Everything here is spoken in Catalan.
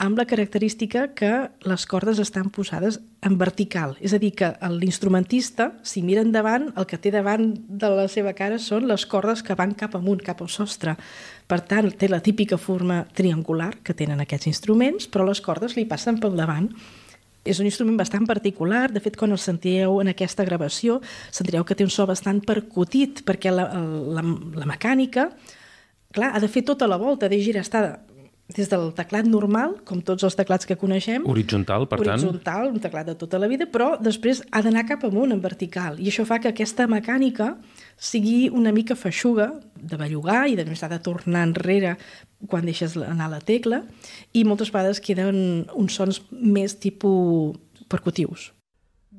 amb la característica que les cordes estan posades en vertical. És a dir, que l'instrumentista, si mira endavant, el que té davant de la seva cara són les cordes que van cap amunt, cap al sostre. Per tant, té la típica forma triangular que tenen aquests instruments, però les cordes li passen pel davant. És un instrument bastant particular. De fet, quan el sentireu en aquesta gravació, sentireu que té un so bastant percutit, perquè la mecànica, clar, ha de fer tota la volta, de girar, està des del teclat normal, com tots els teclats que coneixem. Horitzontal, per tant. Horitzontal, un teclat de tota la vida, però després ha d'anar cap amunt, en vertical. I això fa que aquesta mecànica sigui una mica feixuga, de bellugar i de més ha de tornar enrere quan deixes anar la tecla, i moltes vegades queden uns sons més tipus percutius.